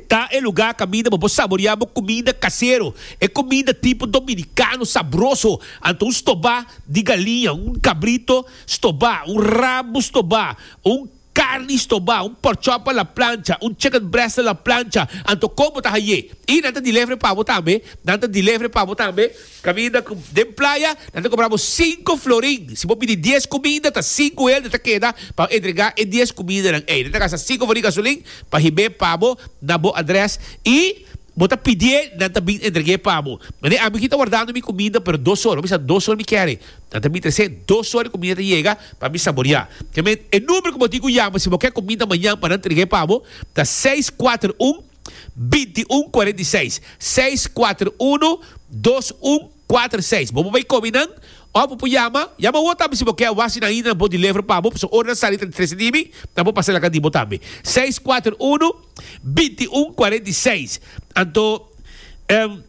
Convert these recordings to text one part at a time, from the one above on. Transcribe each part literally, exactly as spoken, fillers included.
Tá é lugar comida, vamos saborear comida caseiro. É comida tipo dominicano, sabroso. Então, um estobá de galinha, um cabrito estobá, um rabo estobá, um carne estobá, um pork chop na plancha, um chicken breast na plancha. Então, como tá aí? E nada de leve para botar também, nada de leve para botar também. Comida de praia, nós compramos cinco florins. Se você pedir dez comidas, tá cinco euros, tá queda para entregar e dez comidas. Ei, nós gasta cinco florins gasolina para receber pabo na boa adresse e bota pedir, nós também entreguei pabo. Mas a mim que tá guardando minha comida por duas horas, mas duas horas me querem. Nós também trazer duas horas de comida chega para me saborear. Que o número que eu digo já, mas se você quer comida amanhã para entregar pabo, tá seis quatro um vinte e um quarenta e seis. seis quatro um dois um quatro seis. Vamos ver combinando? Ó, vou chama, chama o outro, se você quer vacina ainda, pode levar para você, hora sai de três de mim, tá bom passar a candidato também. seis quatro um vinte e um quarenta e seis. Então, um,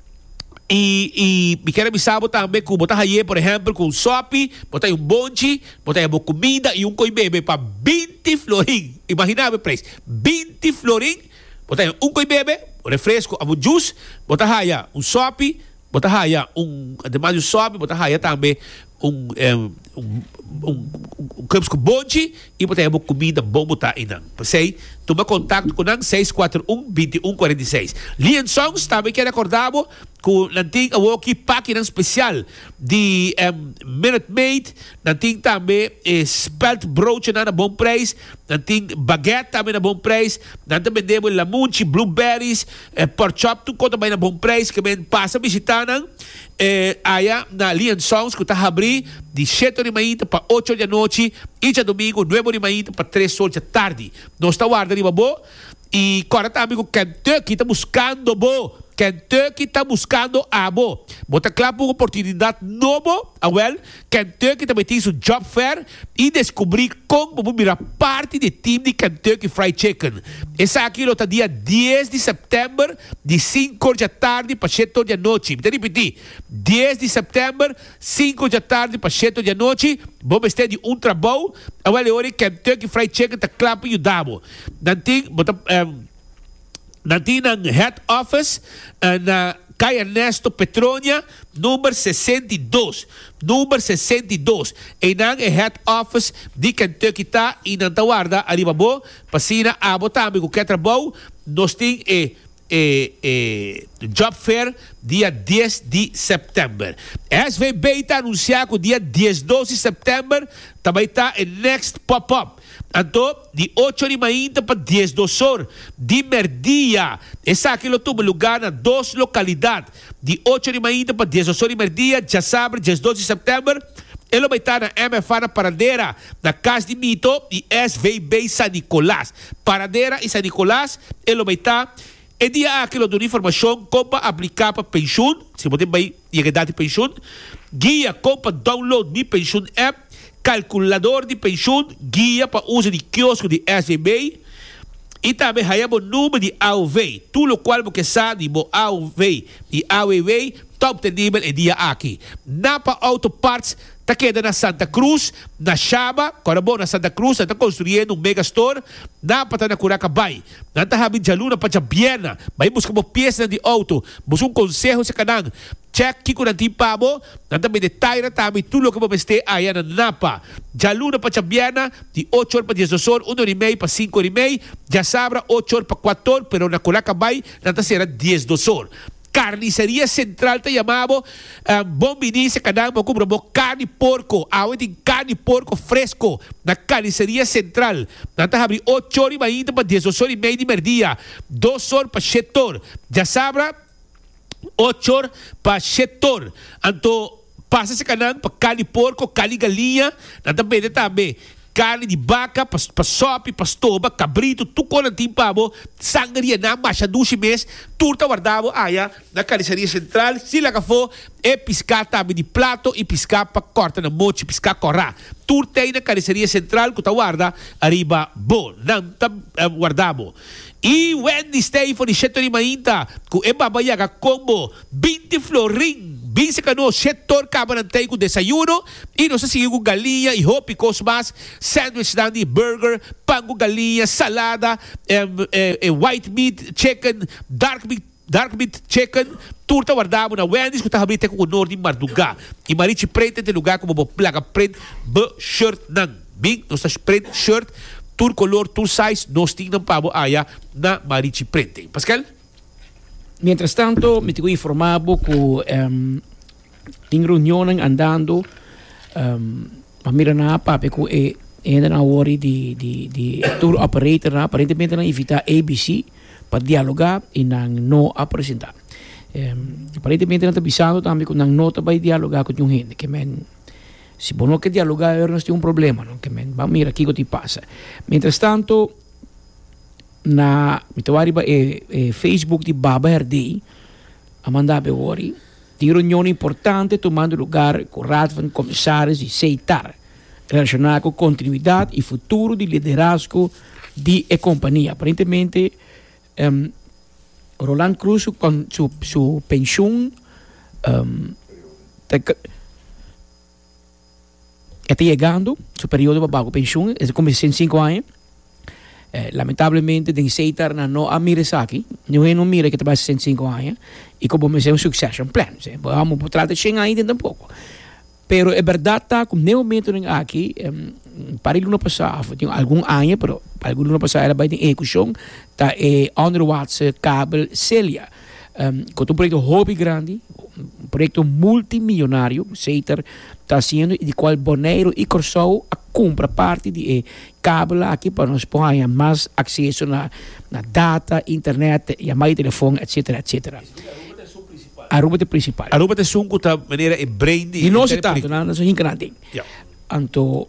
e e me quero avisar também que botar aí, por exemplo, com sopi, botar um bonde, botar uma comida e um coibebe para vinte florim. Imagina o preço, vinte florim. Botar um coibebe, um refresco, um juice, botar aí um sopi, botar aí um, ademais do sopi, botar aí também um um um um, um campos com bonde e botar uma comida bom botar aí não. Passei, toma contato com nós seis quatro um vinte e um quarenta e seis. Lian Songs também quer recordar com nanting awoki pack especial de um, Minute Maid, nanting também eh, spelt brooch na bom preço, nanting baguette também na bom preço, nanting vendemos lamunchi, blueberries, eh, pork chop, tudo também na bom preço, que vem passa visitando eh, aí na Lian Songs que está abrindo de sete da manhã para oito da noite e já domingo nove da manhã para três horas da tarde. Nós está guardando bom e agora também o Kentucky está buscando bom. Kentucky está buscando a bo. Bota claro uma oportunidade nova. Well, Kentucky também tem seu job fair e descobrir como virar parte do time de Kentucky Fried Chicken. Essa aqui está dia dez de setembro, de cinco da tarde para sete da noite. Vou repetir. dez de setembro, cinco da tarde para sete da noite. Vamos ter de um trabalho. Well, agora Kentucky Fried Chicken está claro para ajudar. Não tem, bota Nanti ng head office uh, na kay Ernesto Petronia, número sessenta e dois. Número sessenta e dois. E nang e head office di Kentucky ta e nang tawarda alibabo pasina abo tambi ko kaya trabaho nos ting e E, e, job fair dia dez de setembro. S V B está anunciado dia dez, doze de setembro também está o next pop-up. Então, de oito da manhã para dez, doze horas de merdia. Essa aqui é o lugar na duas localidades. De oito da manhã para dez, doze horas de merdia, já sabe, dez, doze de setembro. Ele vai estar na M F A na Paradeira, na Casa de Mito e S V B San Nicolás. Paradeira e San Nicolás, ele vai estar. E dia aquilo de informação como aplicar para pensão, se você vai chegar de pensão, guia como download de pensão app, calculador de pensão, guia para uso de quiosco de S V B e também o número de A U V, tudo o qual você sabe de A U V e A U V, top de nível e dia aqui. Napa Auto Parts está queda na Santa Cruz, na Chaba, Corabó na Santa Cruz, está construindo um megastore, Napa está na Curacabay, não está havendo jaluna para Jabiena, vai buscar uma peça de auto, busca um conselho se canang, check que com nanti pabo, não também detalhe também tudo o que vamos ter aí na Napa, jaluna para Jabiena, de oito horas para dez horas, uma hora e meia para cinco horas e meia, já sabra oito horas para quatro horas, pero na Curacabay, não está será dez horas. Carniceria Central te chamava um, bom ministro canal para comprar carne porco aonde tem carne porco fresco na Carniceria Central nós estamos abrindo oito horas ainda para dez horas e meia de merdia duas horas para sete horas já sabe oito horas para sete horas então passa esse canal para carne porco carne galinha nós também também carne de vaca, para sopa, para estoba, cabrito, tudo com nanti pabo, sangria na macha dushi mês, tudo está guardado aí na Carniceria Central. Se lá que for, é piscar também de prato e piscar para cortar na mochi, piscar corrar. Tudo tem na Carniceria Central que está guarda arriba bom, não está guardado. E Wednesday foi de sete de manhã, com e babayaga combo, vinte florim. Bisa ka no, setor kabarantay ko desayuno, ino sa sige ko galinha, e hopi kos mas, sandwich dandi, burger, pango galinha, salada, um, eh, eh, white meat, chicken, dark meat, dark meat chicken, turta guardamo na Wendy's, kung tahabite ko kunor di marduga. E marichi print te lugar como bo placa print, b shirt nan. Bing, no sa print shirt, tur color, tur size, nos tingnan pa mo aya na marichi printing. Pascal? Mientras tanto, me tengo informado que um, tem reuniões andando, um, mas mira na papi que é ainda na hora de de de tour operator na aparentemente na invitar A B C para dialogar e não não apresentar. Um, aparentemente na tabisado também que não nota vai dialogar com gente que men se bom que dialogar é um problema, não que men vamos mira aqui o que passa. Mientras tanto na mitawari e, e Facebook di Baba Herdei a mandar ori di riunione importante tomando lugar con raad van commissaris e Seitar relacionado con continuidad e futuro di liderazgo di e compagnia. Aparentemente um, Roland Cruz con su, su pensión um, está llegando su periodo de bajo pensión es como cento e cinco anos. Eh, lamentavelmente den Seitar na no amiresaki não é no mira que trabalha cento e cinco anos e como me um succession plan vamos por trás de cem ainda tampouco pero é verdade tá como nem momento nem aqui um, para ele não passar tem algum ano pero algum não passar era vai ter execução tá é Underwatts Cable Celia um, com um projeto hobby grande um projeto multimilionário Seitar está sendo e de qual Bonaire e Corsou a compra parte de eh, cabo aqui para nós pôr mais acesso na, na data, internet, chamada telefone, etc, etcétera. Aruba é principal. Aruba é sunco da maneira é brain e não se tanto, não se hinca nada. Então,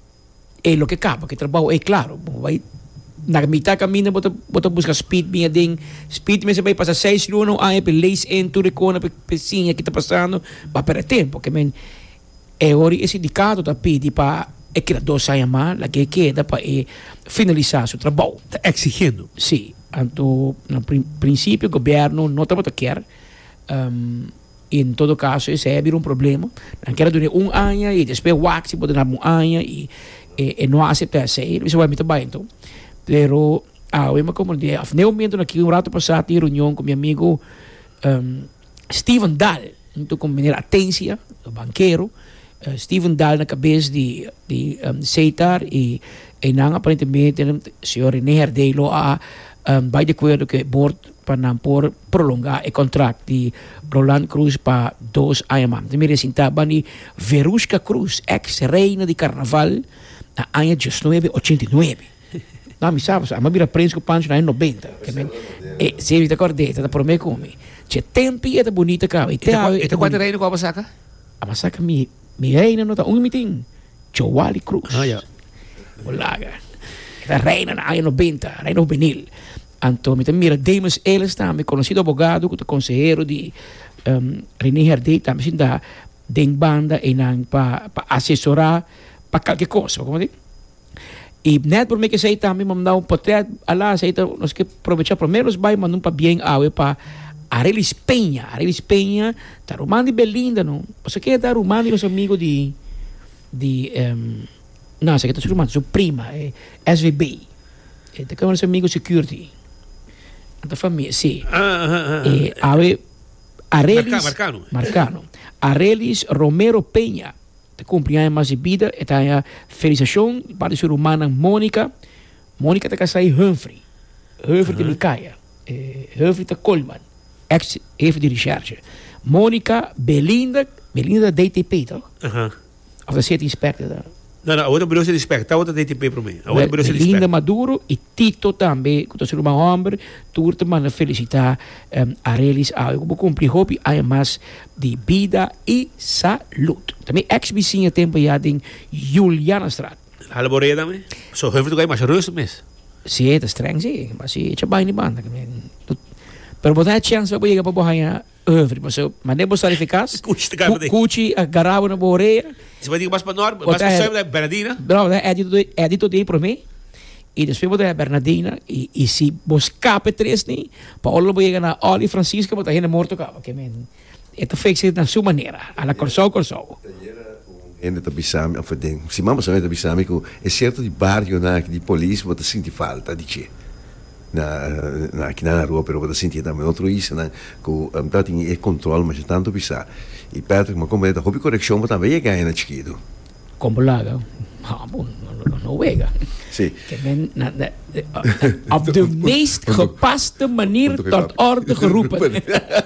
é o que acaba, que trabalho é claro, vai na mitad caminho bota bota buscar speed bem ding speed me se vai passar seis luno aí para lace em tudo com a pecinha que está passando vai perder tempo que men é hora esse indicado da pedir para é que dois anos mais lá que queda para é, finalizar seu trabalho está exigindo sim então no prin princípio o governo não está para quer um, em todo caso esse é um problema não quer durar um ano e depois o axi pode dar um ano e, e, e não aceitar sair isso vai muito bem então pero ah, eu me comandei a no momento aqui um rato passado em reunião com meu amigo um, Steven Dahl então com minha atência o banqueiro uh, Steven Dahl na cabeça de de um, Seitar e e não aparentemente o senhor René Herdei lo a um, vai de acordo que board para não por prolongar o contrato de Roland Cruz para dois anos mais também resintava ni Verushka Cruz ex-reina de carnaval na ano de mil novecentos e oitenta e nove não, mi sabe, ma mira preso con pancho na noventa. E se vi d'accordo, da por me come. C'è tempi e da bonita ca. E te e te quando reino qua Masaka? A Masaka mi mi reina no ta un meeting. Chowali Cruz. Ah ja. Olaga. Da reina na ano noventa, reina juvenil. Anto mi te mira Demus Ellis também conhecido abogado, que consejero de um, René Herdei também da den banda e nan pa pa assessorar pa qualquer coisa, como digo. E net por me que sei também mandar um portrait lá sei tá nós que aproveitar primeiro os vai mandar um para bem awe para Arelis Penha Arelis Penha tá Romani Belinda não você quer dar Romani os amigos de de um, não sei que tá Romani sua prima é S V B é tá com os amigos security da família sim ah, ah, ah, e awe Arelis Marcano Marcano Arelis Romero Penha cumprir mais de vida e tá felicitação para sua irmã Mônica Mônica tá casada com Humphrey Humphrey de Micaia Humphrey tá Coleman ex chefe de recherche Mônica Belinda Belinda D T P tá of the city inspector não não a outra bureau de inspector a outra D T P para mim a outra bureau de inspector Belinda Maduro e Tito também com sua irmã homem turta mana felicitar um, Arelis a eu vou cumprir hobby a mais de vida e saúde também ex-vizinha tempo já em Juliana Straat Hala Boreia também so Humphrey tu mais russo mesmo sim é estranho sim mas é bem de banda pero botar a chance para chegar para borrar Humphrey mas mas nem você eficaz cuchi agarrava na boreia se vai dizer mais para nós mais para sair da Bernardina não é dito é dito de para mim e depois botar a Bernardina e e se buscar três nem para olhar para chegar na Oli Francisca botar ele morto cá que men esta fixa na sua maneira, a la corso corso. En het abissami, of denk, se mama sabe abissami com é certo de bairro na de polícia, você sente falta de che. Na na aqui na rua, pero você sente também outro isso, né? Com um tanto é controle, mas tanto bisa. E Patrick, mas como é da hobby correção, mas também é ganha na chiquito. Como laga? Ah, bom, não wega. Sim. Que men na, na, op de meest gepaste manier tot orde geroepen.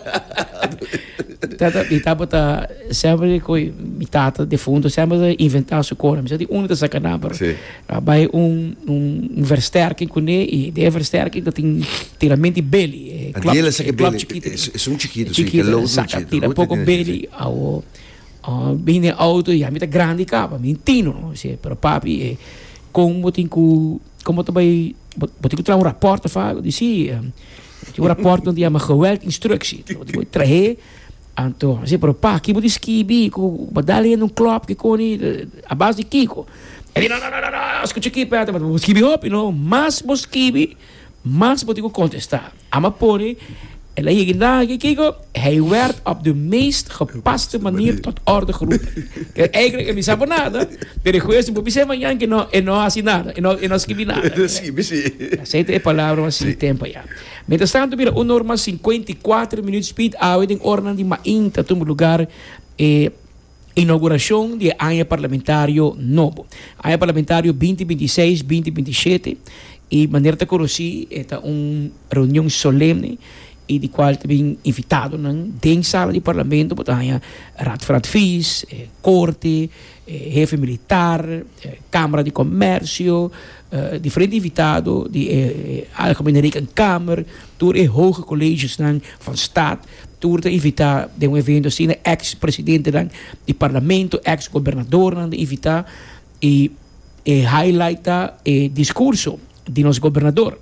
Tata, mi tata sempre coi mi tata defunto sempre inventato su cora, mi sa di uno da sacanabra. Sì. Bij un un un versterking con e de versterking dat in tiramenti belli. E die sa che belli, sono chiquito, sì, che lo tira poco belli au Uh, bine auto ja met een grande capa min tino no sì però papi e come tin cu come to bij wat ik trouw un rapport fa di sì ti un rapport di ama geweld instructie wat ik trahe anto sì però pa chi di skibi cu badali in un club che con a base di kiko e di no no no no ascolta chi per ma skibi hop no mas mo skibi mas wat ik contestar ama pone. En dan je daar Kiko, hij werd op de meest gepaste manier tot orde geroepen. Eigenlijk, en sabe nada, pero juez por dizer mañana que no, no hace nada, e no, e no escribe nada. Sim, sim. Aceita a palavra assim tempo já. Mientras tanto, mira, uma norma cinquenta e quatro minutos speed, a em ordem de mainta, todo lugar, eh, inauguração de ano parlamentário novo. Ano parlamentário vinte vinte e seis, vinte vinte e sete, e maneira de conhecer, é uma reunião solene, e de qual também invitado na dentro sala de parlamento, botanya raad van advies, eh, corte, eh, jefe militar, eh, câmara de comércio, eh, diferente invitado de eh, algemene rekenkamer, door e hoge colleges dan van staat, door te invitar de um evento assim, ex-presidente dan de parlamento, ex-governador dan de invitar e, e highlighta e discurso de nosso governador.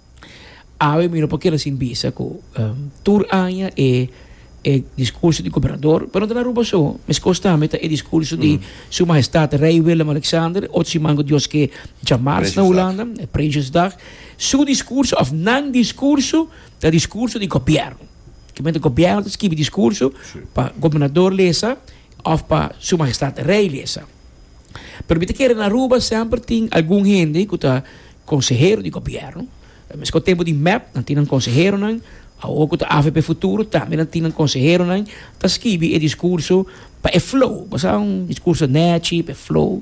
Ave miro porque era sin visa com um, tour anya e e discurso di governador, però da ruba so, mes costa meta e discurso mm. di Sua Majestade Rei Willem Alexander, otsi mango Dios que chamars na Holanda, e Prinsjesdag, su discurso of nan discurso, da discurso di governo. Che mentre governo scrive discurso sì. Pa governador lesa of pa Sua Majestade Rei lesa. Però bita che na ruba sempre ting algun gente que ta consejero di governo. Mas com o tempo de M A P, não tinha um consejero, não. Ou com a A V P Futuro, também não tinha um consejero, não. Tá escrevi e discurso para é flow, para um discurso net, para flow.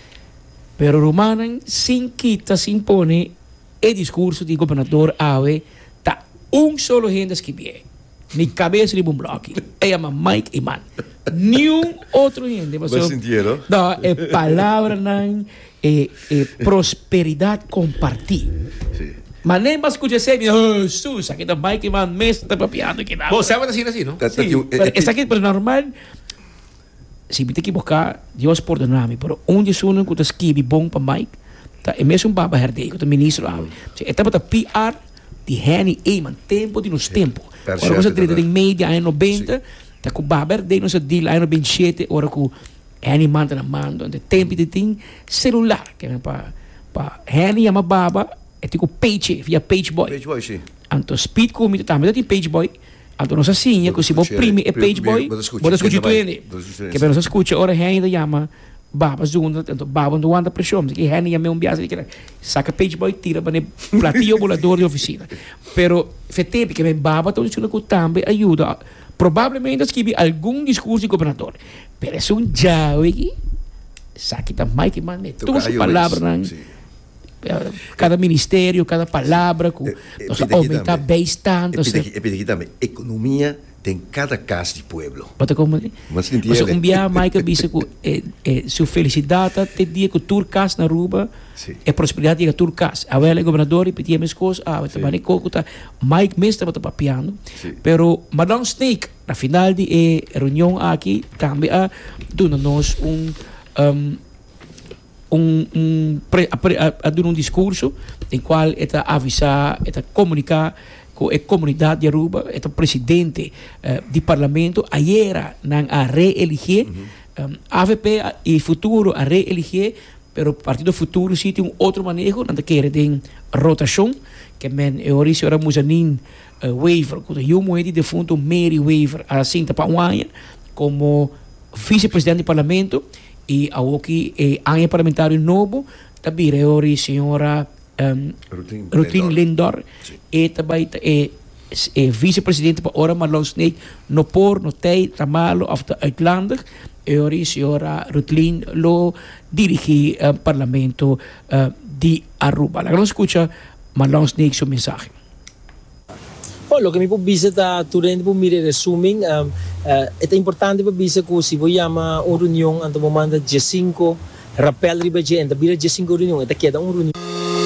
Pero Romana, sem quita, sem pone, e discurso de governador A V, tá um solo gente escrevi. Mi cabeça de um bloco. É uma Mike Iman. Nenhum outro gente. Mas sentiram? Não, é palavra, não. É, é prosperidade compartilhada. Sim. Mas nem mais escuta sempre, oh, sus, aqui também que vai mesmo tá papiando aqui. Pô, sabe assim assim, não? Sim, essa aqui é normal. Se me tem que buscar, Deus perdona-me, pero onde sunan que tá escrevi bom para Mike, tá é mesmo um baba herdei, que o ministro ave. É tá para P R de Henny Eman, tempo de nos tempo. Ora você trata em média ano noventa, tá com baba herdei nos deal ano vinte e sete, ora com Henny manda na mando, de tempo de tem celular, que é para para Henny ama baba. É tipo page, via page boy. Page boy, sim. Anto speed come também tem page boy. Anto não assim, que se vou prime é page boy. Vou escutar tu ele. Que bem, você escuta, ora ainda chama baba zunda, anto baba não anda pressão, que ainda é um biase que saca page boy tira para platillo bolador de oficina. Pero fe tempo que baba todo isso que também ajuda. Provavelmente escrevi algum discurso de governador. Pero é um jao aqui. Saque também que mane todas as palavras cada ministério, cada palavra, com aumentar bastante. É porque também economia tem cada casa de pueblo. Bota como? Mas um dia mais que disse que sua felicidade te dia que tur casa na rua é prosperidade que tur casa. A ela é governador e pedia minhas coisas, ah, também coco tá mais mesmo tá papiando. Pero Madame Snake na final de reunião aqui também a dona nós um um, um pre, a, a, a dar um discurso em qual está a avisar, está a comunicar com a comunidade de Aruba, está o presidente uh, do parlamento, ayer não a reeleger, uhum. um, A V P e futuro a reeleger, pero o partido futuro sim tem um outro manejo, não quer tem rotação, que men ori se ora musanin uh, waiver, que eu moedi de fundo Mary waiver a cinta para um ano como vice-presidente do parlamento e a oki e ano parlamentário novo também ori senhora um, Rutin Lindor e também e e vice-presidente para ora Marlon Snake no por no tei tramalo of the uitlandig e ori senhora Rutlin lo dirige uh, parlamento uh, di Aruba. La gran escucha Marlon Snake su mensaje. Oh, lo que mi può dire da durante può mirare resuming um, uh, è importante per dire che si vogliamo una riunione anto momento G cinque rappel ribeje e da bira G cinque riunione e chieda un riunione.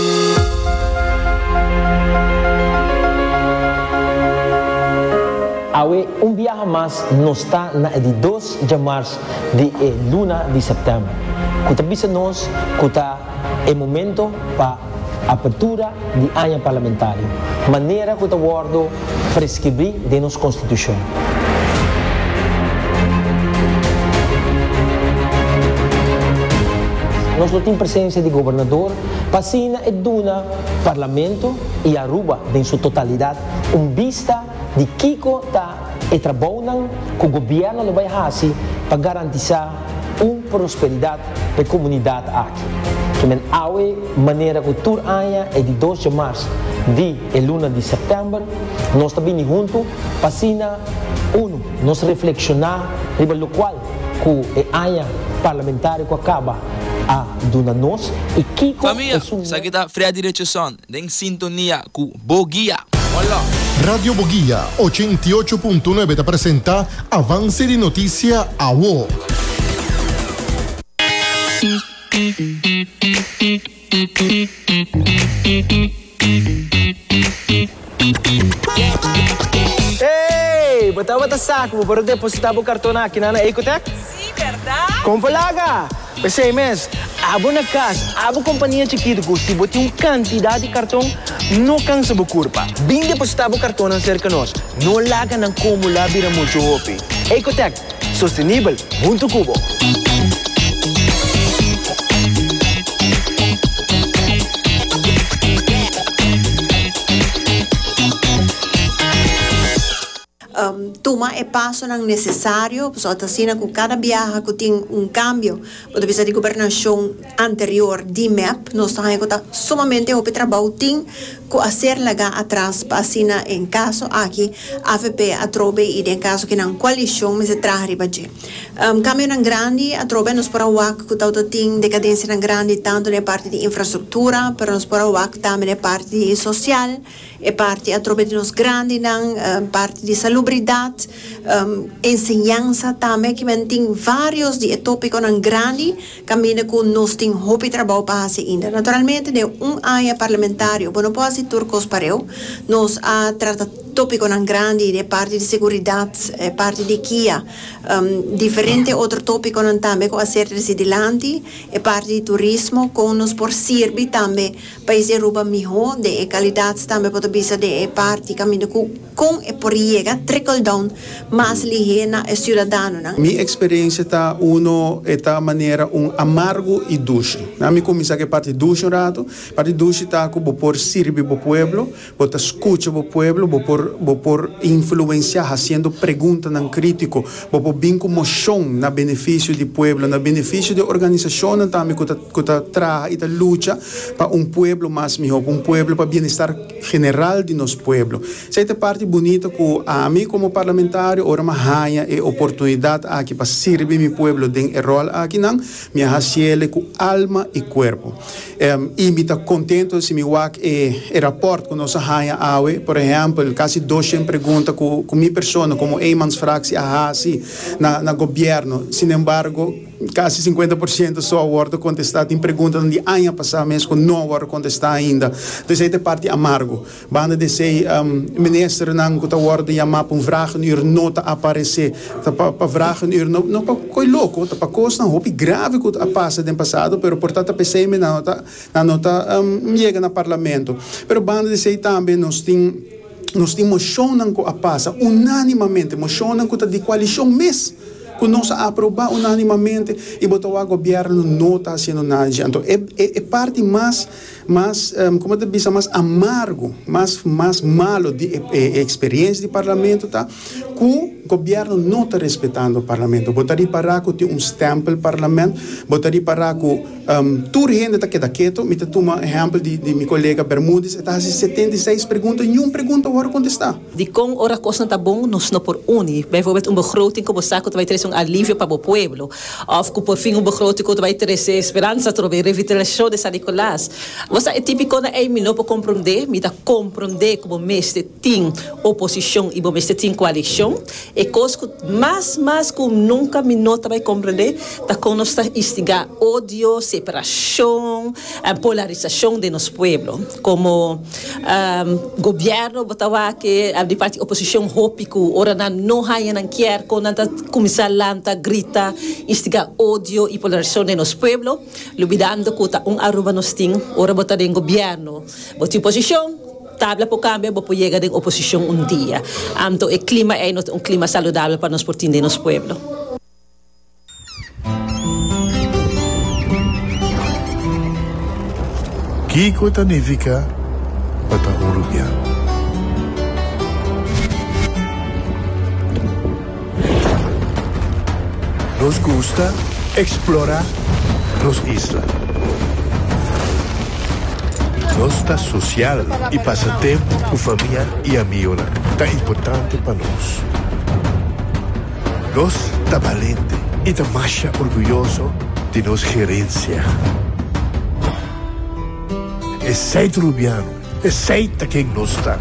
Awe un viaje más no está na de dos de março de eh, luna de setembro. Kuta bisa nos kuta é momento para apertura de ano parlamentário. Maneira kuta wordo prescrever de nossa Constituição. Nós não temos presença de governador, Passina e Duna, Parlamento e Aruba, em sua totalidade, um vista de Kiko está e trabalham com o governo do Baihasi para garantir uma prosperidade para a comunidade aqui. Que men awe maneira que o tour aia é de dois de março de e luna de setembro, nós também juntos passina uno, nós reflexionar sobre o qual que o aia parlamentário que acaba a duna nós e Kiko família, sa kita Freddy Richardson, em sintonia com Boguia. Olá. Radio Boguía ochenta y ocho punto nueve te presenta Avance de Noticia A W O. Hey, bata-bata saco para depositar o cartão aqui na Ecotec? Sim, verdade? Compalaga! Pensei, mes, abo na casa, abo companhia chiquita que se bote uma quantidade de cartão, não cansa a curva. Bem depositar o cartão na cerca nós, não laga na como lá vira muito opi. Ecotec, sustentável, muito cubo. Um, toma e passo não necessário, só assim que cada viagem que tem um cambio, pode ser de governação anterior de M E P, nós estamos que somente o trabalho tem que fazer lá atrás, para assim em caso aqui a F P a trobe e em caso que não coalição mas se traz riba de. Um, cambio não grande, a trobe nos para o ac que todo tem decadência não grande tanto na parte de infraestrutura, para nos para o ac também na parte de social, e parte a trobe de nos grande não uh, parte de salubridade, um, ensinança também que tem vários de tópicos não grande, caminha com nós tem hobby trabalho para fazer ainda. Naturalmente de um área parlamentário, bom pode turcos para eu, nós a trata tópico não grande de parte de seguridade, eh, parte de Kia, um, diferente outro tópico não também com a ser residente, e parte de turismo com nos por servir também país Europa melhor de qualidade também pode bisa de parte caminho com com e por chega trickle down mais ligeira e cidadano. Minha experiência está uno esta maneira um amargo e doce. Na minha comissão que parte doce rato, parte doce está com por servir o pueblo, bota escuta o pueblo, por por influenciar fazendo pergunta não crítico, por bem com moção na benefício do pueblo, na benefício da organização também que que tá traz e tá luta para um pueblo mais melhor, um pueblo para bem-estar general de nosso pueblo. Essa parte bonita que a mim como parlamentário ora uma raia e oportunidade aqui para servir meu pueblo den rol aqui não, minha raciele com alma e corpo. Um, e me tá contento se me wak e e rapport com nossa raia awe, por exemplo, quase duzentas perguntas com com minha pessoa como Eymans fraksi a assim na na governo. Sin embargo, quase cinquenta por cento só agora contestado em perguntas de ano passado mesmo que não agora contestar ainda. Então essa parte amargo. Banda de sei um, ministro não que tá agora chamar para um vraag nu não tá aparecer, tá para vraag nu não não para coi louco, tá para coisa não hobby grave que a passa do passado, pero portanto pensei me não tá não tá um, chega no parlamento. Pero banda de sei também nós tem nós temos moção não que a passa unanimamente moção não que tá de coalição mês que nos aprobar unanimamente y votar al gobierno no está haciendo nada. Entonces, es, es parte más, más um, como te dice, más amargo, más, más malo de eh, experiencia de parlamento, tá? Que o governo não está respeitando o parlamento. Botaria para que tem um stempel parlamento, botaria para que um, toda gente está quieto quieto. Me toma exemplo de, de meu colega Bermudes, está fazendo setenta e seis perguntas e nenhuma pergunta agora contestar. De com ora coisa está bom, nós não por uni. Bijvoorbeeld um begroting como saco vai trazer um alívio para o povo. Of que por fim um begroting que vai trazer esperança, trouxe revitalização de San Nicolás. Você é típico na ei me não para compreender, me dá compreender como mestre tem oposição e como mestre tem coalição. E coisa que mais, mais que nunca me nota vai compreender, tá com nós instigar ódio, separação, polarização de nosso povo. Como um, governo botava que a de parte oposição hópico, ora não há não quer, quando anda começar a grita, instigar ódio e polarização de nosso povo, olvidando que tá um arroba nos tem, ora botar em governo, botar oposição. Tabla por cambio, vou chegar de oposição um dia. Então, o clima é um clima saudável para nós portinhos de nosso povo. Kiko significa Patagorubiano. Nos gusta explorar las islas. Nossa social e passatempo com família e amigos é importante para nós. Nós está valente e está mais orgulhoso de nossa gerência. É seito rubiano, é seita quem nós está.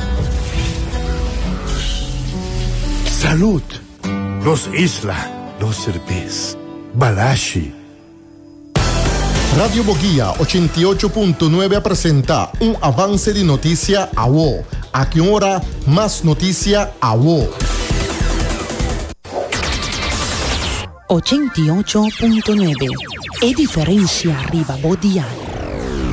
Saúde, nos isla, nos cerveza, Balashi. Radio Boguía ochenta y ocho punto nueve presenta un avance de noticia a vos. A qué hora más noticia a vos. ochenta y ocho punto nueve. E diferencia arriba Bodial.